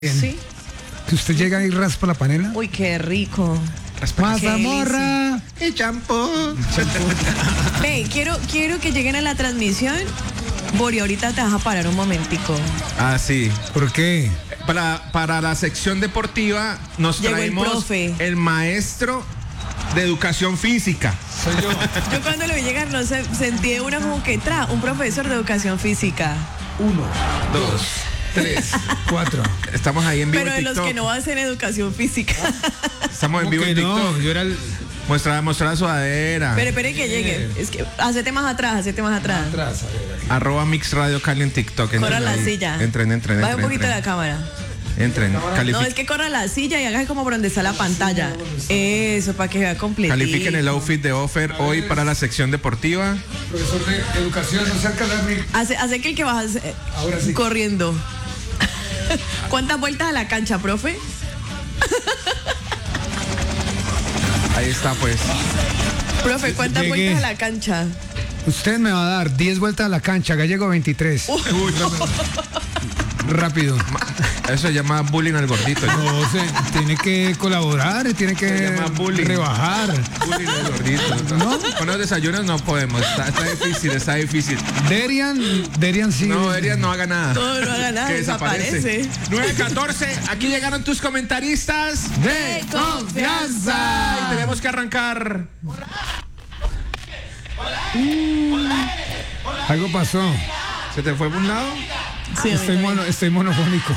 Sí. Que usted llega y raspa la panela. Uy, qué rico. Mazamorra y champú. Ve, quiero que lleguen a la transmisión. Bori, ahorita te vas a parar un momentico. Ah, sí. ¿Por qué? Para la sección deportiva nos Llegó traemos el profe. el maestro de educación física. Soy yo. Yo cuando lo vi llegar, no sé, sentí una como que un profesor de educación física. 1, 2, 3, 4. Estamos ahí en vivo Pero de en los TikTok. que no hacen educación física. Estamos en vivo en TikTok. No, yo era el... Muestra la sudadera. Espere que llegue. Es que hacete más atrás. Atrás, a ver, aquí. @Mix Radio Cali en TikTok. Corra Entren la ahí. silla. Entren. Baja un poquito la cámara. Entren. No, es que corra la silla y haga como por donde está la pantalla. Eso, para que vea completo. Califiquen el outfit de Offer hoy para la sección deportiva. Profesor de educación, no se alcanza Hace que el que vas Ahora sí. corriendo. ¿Cuántas vueltas a la cancha, profe? Ahí está, pues. Profe, ¿cuántas Llegué. vueltas a la cancha? Usted me va a dar 10 vueltas a la cancha, Gallego 23. Rápido. Eso se llama bullying al gordito. No, tiene que colaborar, tiene Se que llama bullying. rebajar. Bullying al gordito. ¿No? Con los desayunos no podemos. Está difícil. Derian sí. No, Derian no haga nada. No haga nada, Que desaparece. desaparece. 9:14. Aquí llegaron tus comentaristas De confianza. Y tenemos que arrancar. Algo pasó. ¿Se te fue por un lado? Sí, Estoy monofónico.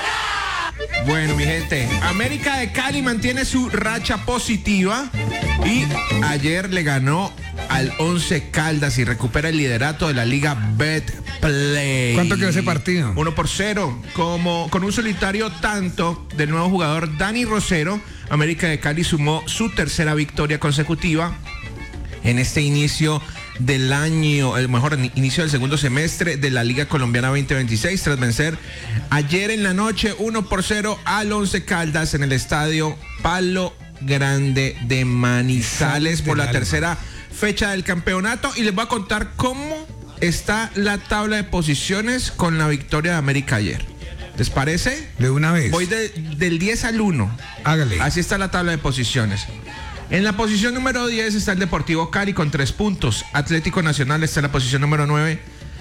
Bueno, mi gente, América de Cali mantiene su racha positiva y ayer le ganó al Once Caldas y recupera el liderato de la Liga Betplay. ¿Cuánto quedó ese partido? 1-0, con un solitario tanto del nuevo jugador Dani Rosero. América de Cali sumó su tercera victoria consecutiva en este inicio del año, el mejor inicio del segundo semestre de la Liga Colombiana 2026, tras vencer ayer en la noche 1-0 al Once Caldas en el estadio Palo Grande de Manizales por la tercera fecha del campeonato. Y les voy a contar cómo está la tabla de posiciones con la victoria de América ayer. ¿Les parece? De una vez. Voy del 10 al 1. Hágale. Así está la tabla de posiciones. En la posición número 10 está el Deportivo Cali con 3 puntos. Atlético Nacional está en la posición número 9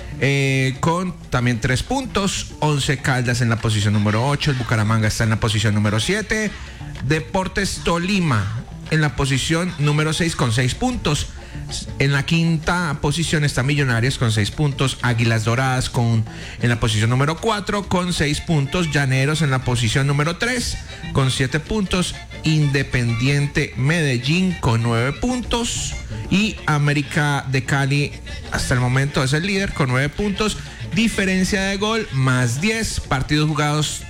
con también 3 puntos. Once Caldas en la posición número 8. El Bucaramanga está en la posición número 7. Deportes Tolima en la posición número 6 con 6 puntos. En la quinta posición está Millonarios con 6 puntos. Águilas Doradas en la posición número 4 con 6 puntos. Llaneros en la posición número 3 con 7 puntos. Independiente Medellín con 9 puntos. Y América de Cali hasta el momento es el líder con 9 puntos. Diferencia de gol más 10. Partidos jugados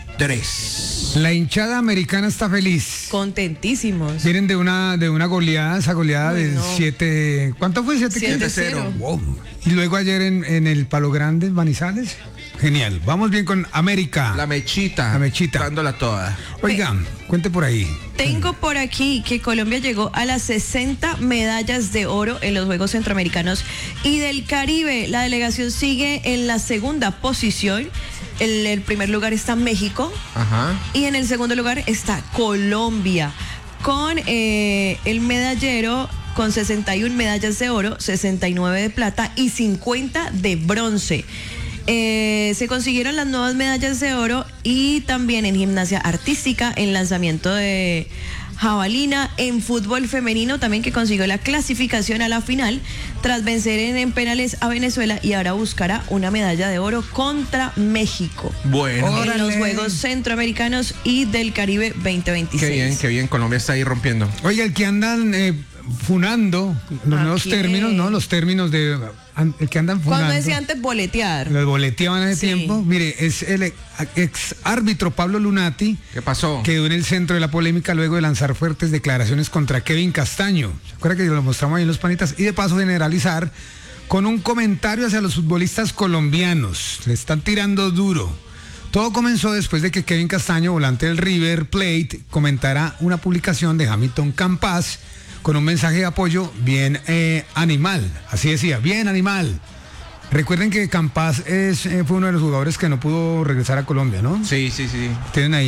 3. La hinchada americana está feliz. Contentísimos. Vienen de una goleada, esa goleada Uy, de no. 7. ¿Cuánto fue? 7-0. Wow. Y luego ayer en el Palo Grande, Manizales. Genial. Vamos bien con América. La mechita. La mechita. Dándola toda. Oigan, cuente por ahí. Tengo por aquí que Colombia llegó a las 60 medallas de oro en los Juegos Centroamericanos y del Caribe. La delegación sigue en la segunda posición. En el primer lugar está México. Ajá. Y en el segundo lugar está Colombia, con el medallero con 61 medallas de oro, 69 de plata y 50 de bronce. Se consiguieron las nuevas medallas de oro y también en gimnasia artística, en lanzamiento de jabalina, en fútbol femenino también, que consiguió la clasificación a la final tras vencer en penales a Venezuela y ahora buscará una medalla de oro contra México. Bueno. En los Juegos Centroamericanos y del Caribe 2026. Qué bien, Colombia está ahí rompiendo. Oiga, el que andan funando los ¿A nuevos quién? términos, ¿no? Los términos de el que andan funando. Cuando decía antes boletear. Los boleteaban hace Sí. tiempo. Mire, es el ex árbitro Pablo Lunati. ¿Qué pasó? Quedó en el centro de la polémica luego de lanzar fuertes declaraciones contra Kevin Castaño. ¿Se acuerda que lo mostramos ahí en Los Panitas? Y de paso generalizar con un comentario hacia los futbolistas colombianos. Le están tirando duro. Todo comenzó después de que Kevin Castaño, volante del River Plate, comentara una publicación de Hamilton Campas con un mensaje de apoyo bien animal. Así decía, bien animal. Recuerden que Campas fue uno de los jugadores que no pudo regresar a Colombia, ¿no? Sí. Tienen ahí